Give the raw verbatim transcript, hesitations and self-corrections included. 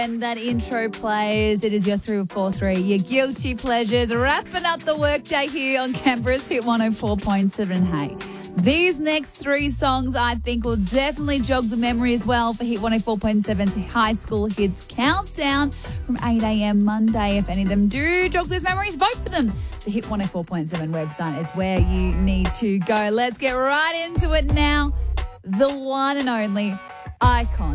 And that intro plays. It is your three four three, your guilty pleasures, wrapping up the workday here on Canberra's Hit one oh four point seven. Hey, these next three songs I think will definitely jog the memory as well for Hit one oh four point seven's High School Hits Countdown from eight a.m. Monday. If any of them do jog those memories, vote for them. The Hit one oh four point seven website is where you need to go. Let's get right into it now. The one and only Icon.